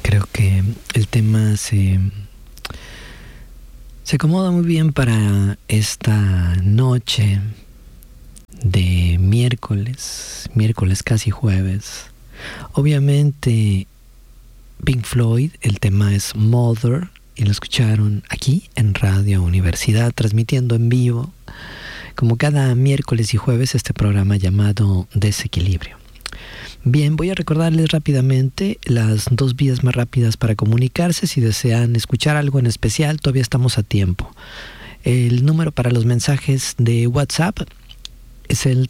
Creo que el tema se acomoda muy bien para esta noche de miércoles casi jueves. Obviamente Pink Floyd, el tema es Mother, y lo escucharon aquí en Radio Universidad, transmitiendo en vivo, como cada miércoles y jueves, este programa llamado Desequilibrio. Bien, voy a recordarles rápidamente las dos vías más rápidas para comunicarse. Si desean escuchar algo en especial, todavía estamos a tiempo. El número para los mensajes de WhatsApp es el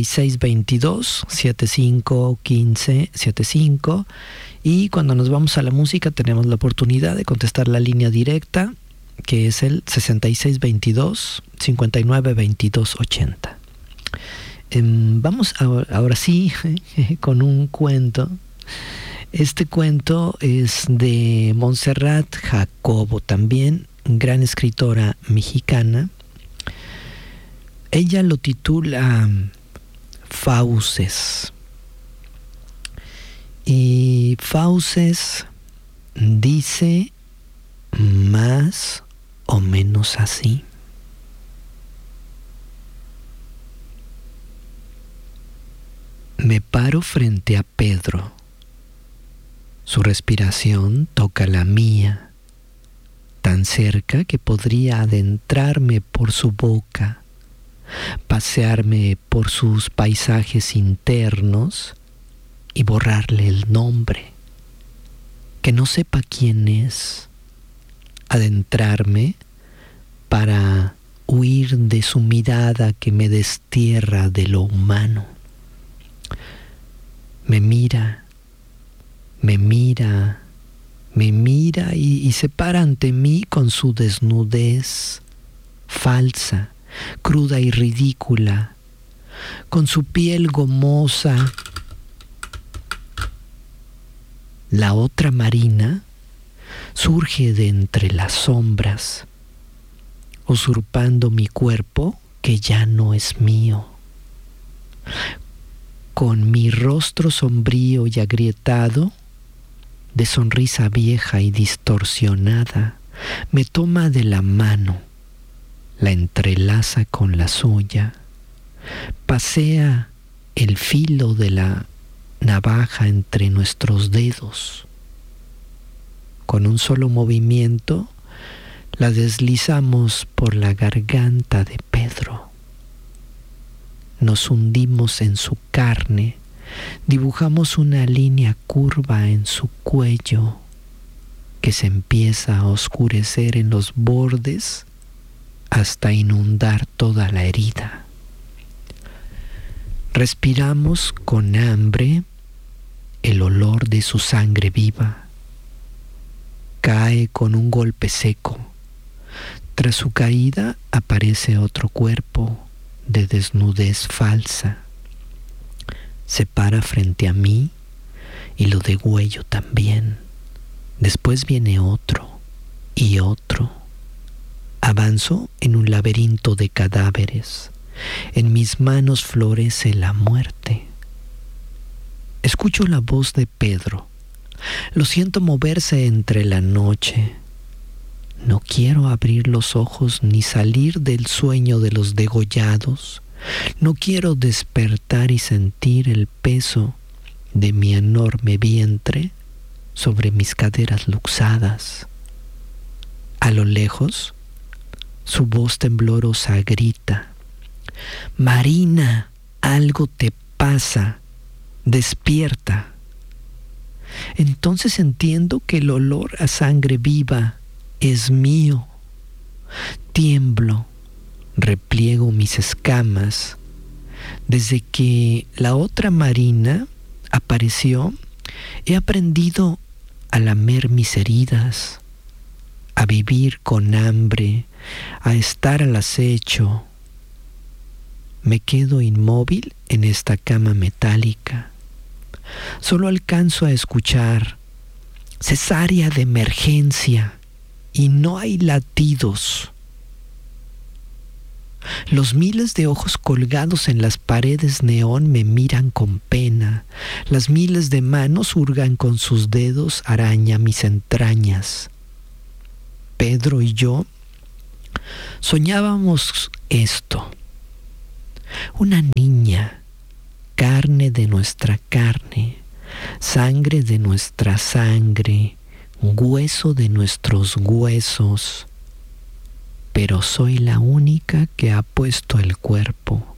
6622-751575, y cuando nos vamos a la música tenemos la oportunidad de contestar la línea directa, que es el 6622-592280. Vamos ahora sí con un cuento. Este cuento es de Montserrat Jacobo, también gran escritora mexicana. Ella lo titula Fauces. Y Fauces dice más o menos así. Me paro frente a Pedro. Su respiración toca la mía, tan cerca que podría adentrarme por su boca, pasearme por sus paisajes internos y borrarle el nombre, que no sepa quién es, adentrarme para huir de su mirada que me destierra de lo humano. Me mira y se para ante mí con su desnudez falsa, cruda y ridícula, con su piel gomosa. La otra Marina surge de entre las sombras, usurpando mi cuerpo que ya no es mío. Con mi rostro sombrío y agrietado, de sonrisa vieja y distorsionada, me toma de la mano, la entrelaza con la suya, pasea el filo de la navaja entre nuestros dedos. Con un solo movimiento, la deslizamos por la garganta de Pedro. Nos hundimos en su carne, dibujamos una línea curva en su cuello que se empieza a oscurecer en los bordes hasta inundar toda la herida. Respiramos con hambre el olor de su sangre viva. Cae con un golpe seco. Tras su caída aparece otro cuerpo de desnudez falsa. Se para frente a mí y lo degüello también. Después viene otro y otro. Avanzo en un laberinto de cadáveres. En mis manos florece la muerte. Escucho la voz de Pedro. Lo siento moverse entre la noche. No quiero abrir los ojos ni salir del sueño de los degollados. No quiero despertar y sentir el peso de mi enorme vientre sobre mis caderas luxadas. A lo lejos, su voz temblorosa grita: Marina, algo te pasa, despierta. Entonces entiendo que el olor a sangre viva es mío. Tiemblo, repliego mis escamas. Desde que la otra Marina apareció, he aprendido a lamer mis heridas, a vivir con hambre, a estar al acecho. Me quedo inmóvil en esta cama metálica. Solo alcanzo a escuchar cesárea de emergencia y no hay latidos. Los miles de ojos colgados en las paredes neón me miran con pena. Las miles de manos hurgan con sus dedos araña mis entrañas. Pedro y yo soñábamos esto. Una niña, carne de nuestra carne, sangre de nuestra sangre, hueso de nuestros huesos. Pero soy la única que ha puesto el cuerpo.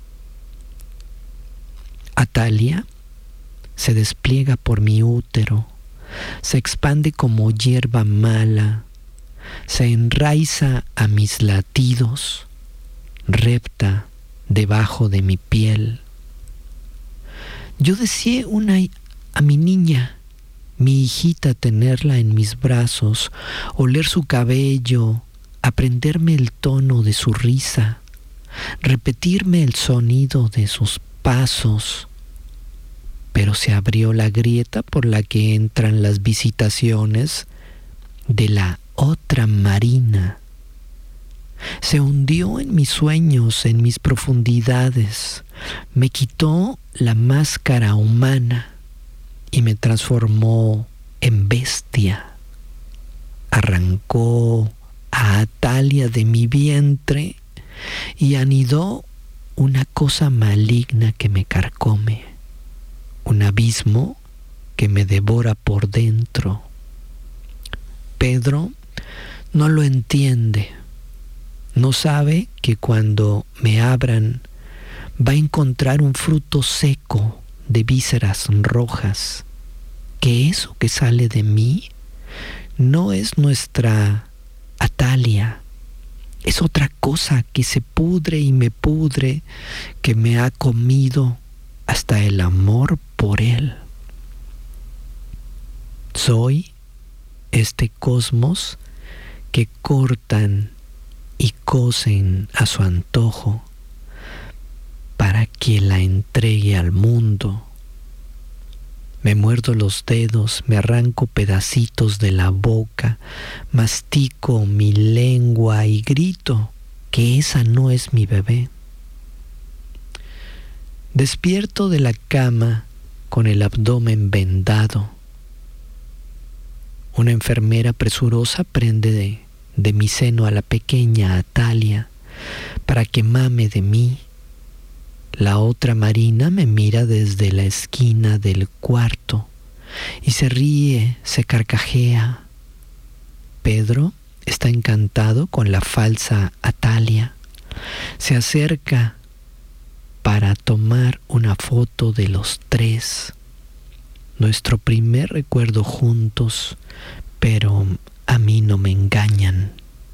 Atalia se despliega por mi útero, se expande como hierba mala, se enraiza a mis latidos, repta debajo de mi piel. Yo deseé a mi niña, mi hijita, tenerla en mis brazos, oler su cabello, aprenderme el tono de su risa, repetirme el sonido de sus pasos. Pero se abrió la grieta por la que entran las visitaciones de la otra Marina. Se hundió en mis sueños, en mis profundidades, me quitó la máscara humana y me transformó en bestia. Arrancó a Atalia de mi vientre y anidó una cosa maligna que me carcome, un abismo que me devora por dentro. Pedro no lo entiende, no sabe que cuando me abran va a encontrar un fruto seco de vísceras rojas, que eso que sale de mí no es nuestra Atalia, es otra cosa que se pudre y me pudre, que me ha comido hasta el amor por él. Soy este cosmos que cortan y cosen a su antojo para que la entregue al mundo. Me muerdo los dedos, me arranco pedacitos de la boca, mastico mi lengua y grito que esa no es mi bebé. Despierto de la cama con el abdomen vendado. Una enfermera presurosa prende de mi seno a la pequeña Atalia para que mame de mí. La otra Marina me mira desde la esquina del cuarto y se ríe, se carcajea. Pedro está encantado con la falsa Atalia. Se acerca para tomar una foto de los tres. Nuestro primer recuerdo juntos, pero a mí no me engañan.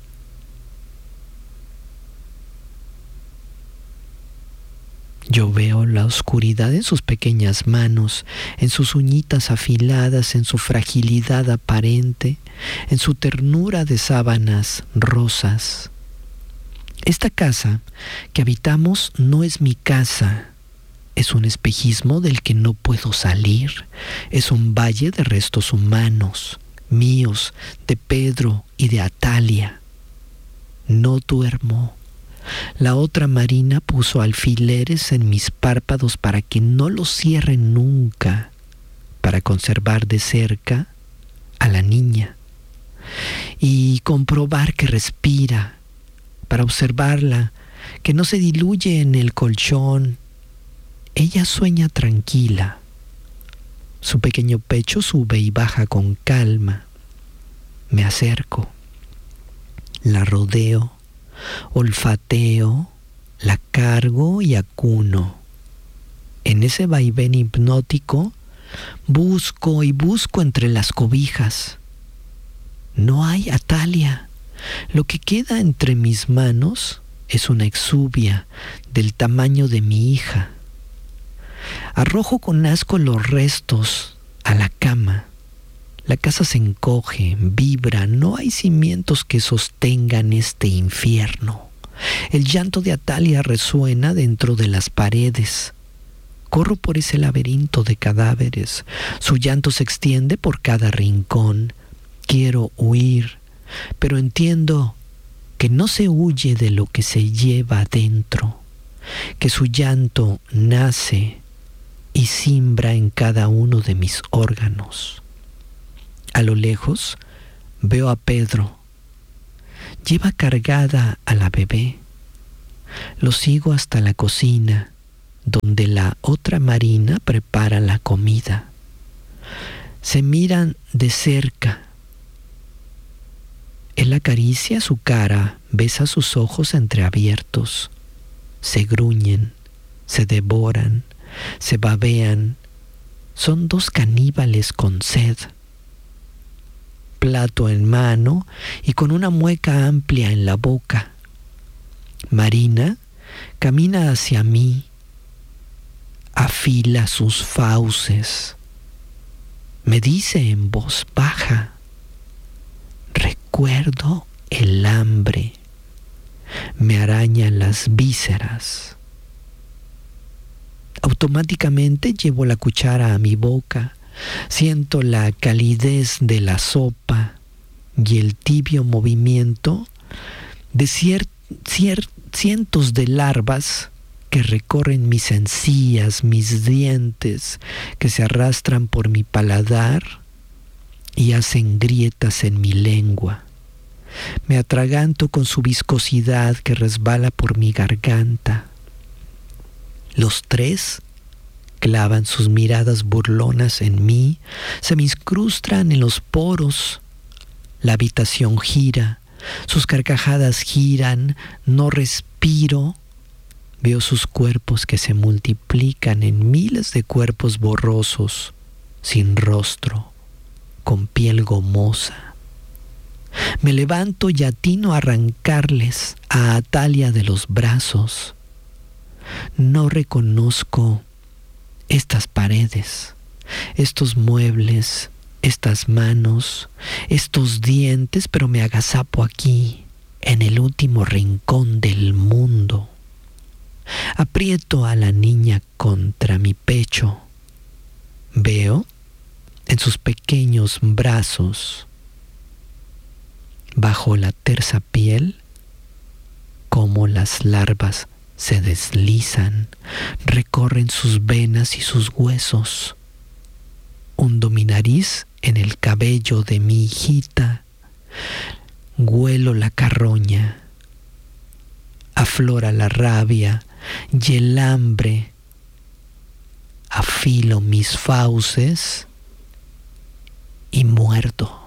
Yo veo la oscuridad en sus pequeñas manos, en sus uñitas afiladas, en su fragilidad aparente, en su ternura de sábanas rosas. Esta casa que habitamos no es mi casa, es un espejismo del que no puedo salir, es un valle de restos humanos, míos, de Pedro y de Atalia. No duermo. La otra Marina puso alfileres en mis párpados para que no los cierren nunca, para conservar de cerca a la niña y comprobar que respira, para observarla, que no se diluye en el colchón. Ella sueña tranquila. Su pequeño pecho sube y baja con calma. Me acerco, la rodeo, olfateo, la cargo y acuno. En ese vaivén hipnótico busco y busco entre las cobijas. No hay Atalia. Lo que queda entre mis manos es una exuvia del tamaño de mi hija. Arrojo con asco los restos a la cama. La casa se encoge, vibra, no hay cimientos que sostengan este infierno. El llanto de Atalia resuena dentro de las paredes. Corro por ese laberinto de cadáveres. Su llanto se extiende por cada rincón. Quiero huir, pero entiendo que no se huye de lo que se lleva adentro, que su llanto nace y simbra en cada uno de mis órganos. A lo lejos veo a Pedro. Lleva cargada a la bebé. Lo sigo hasta la cocina, donde la otra Marina prepara la comida. Se miran de cerca. Él acaricia su cara, besa sus ojos entreabiertos. Se gruñen, se devoran, se babean. Son dos caníbales con sed. Plato en mano y con una mueca amplia en la boca. Marina camina hacia mí, afila sus fauces. Me dice en voz baja: recuerdo el hambre. Me araña las vísceras. Automáticamente llevo la cuchara a mi boca. Siento la calidez de la sopa y el tibio movimiento de cientos de larvas que recorren mis encías, mis dientes, que se arrastran por mi paladar y hacen grietas en mi lengua. Me atraganto con su viscosidad que resbala por mi garganta. Los tres clavan sus miradas burlonas en mí, se me incrustan en los poros. La habitación gira, sus carcajadas giran, no respiro. Veo sus cuerpos que se multiplican en miles de cuerpos borrosos, sin rostro, con piel gomosa. Me levanto y atino a arrancarles a Atalia de los brazos. No reconozco estas paredes, estos muebles, estas manos, estos dientes, pero me agazapo aquí, en el último rincón del mundo. Aprieto a la niña contra mi pecho. Veo en sus pequeños brazos, bajo la tersa piel, cómo las larvas se deslizan, recorren sus venas y sus huesos. Hundo mi nariz en el cabello de mi hijita. Huelo la carroña. Aflora la rabia y el hambre. Afilo mis fauces y muerdo.